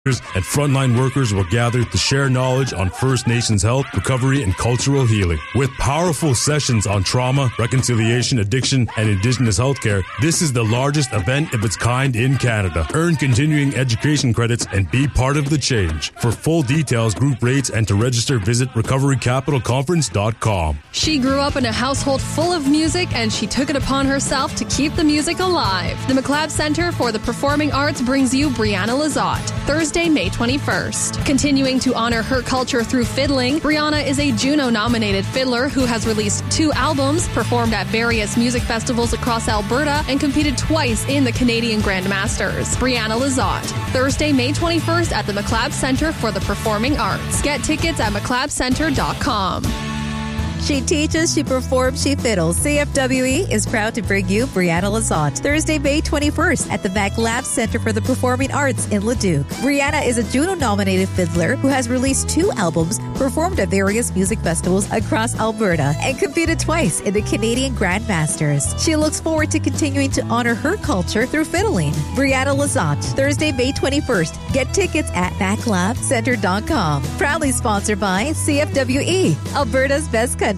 and frontline workers will gather to share knowledge on First Nations health, recovery, and cultural healing. With powerful sessions on trauma, reconciliation, addiction, and Indigenous healthcare, this is the largest event of its kind in Canada. Earn continuing education credits and be part of the change. For full details, group rates, and to register, visit recoverycapitalconference.com. She grew up in a household full of music, and she took it upon herself to keep the music alive. The McLeod Center for the Performing Arts brings you Brianna Lizotte, Thursday, May 21st. Continuing to honor her culture through fiddling, Brianna is a Juno-nominated fiddler who has released 2 albums, performed at various music festivals across Alberta, and competed twice in the Canadian Grand Masters. Brianna Lizotte, Thursday, May 21st at the McLeod Center for the Performing Arts. Get tickets at mcleodcenter.com. She teaches, she performs, she fiddles. CFWE is proud to bring you Brianna Lizotte, Thursday, May 21st at the McLeod Center for the Performing Arts in Leduc. Brianna is a Juno-nominated fiddler who has released 2 albums, performed at various music festivals across Alberta, and competed twice in the Canadian Grand Masters. She looks forward to continuing to honor her culture through fiddling. Brianna Lizotte, Thursday, May 21st. Get tickets at McLeodcenter.com. Proudly sponsored by CFWE, Alberta's best country.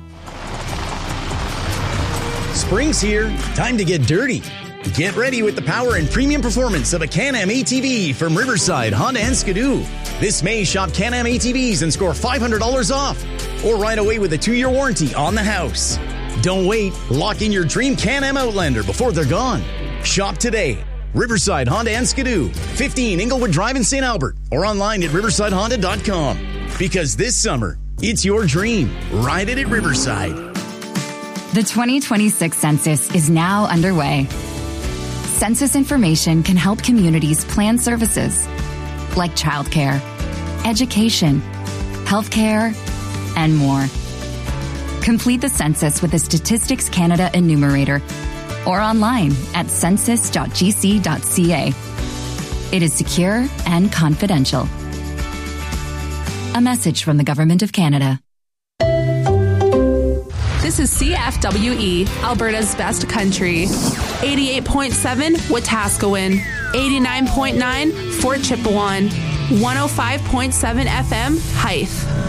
Spring's here. Time to get dirty. Get ready with the power and premium performance of a Can-Am ATV from Riverside, Honda and Skidoo. This May, shop Can-Am ATVs and score $500 off. Or ride away with a 2-year warranty on the house. Don't wait. Lock in your dream Can-Am Outlander before they're gone. Shop today. Riverside, Honda and Skidoo. 15 Inglewood Drive in St. Albert. Or online at riversidehonda.com. Because this summer, it's your dream. Ride it at Riverside. The 2026 census is now underway. Census information can help communities plan services like childcare, education, healthcare, and more. Complete the census with the Statistics Canada Enumerator or online at census.gc.ca. It is secure and confidential. A message from the Government of Canada. This is CFWE, Alberta's best country. 88.7 Wetaskiwin, 89.9 Fort Chipewyan, 105.7 FM Hythe.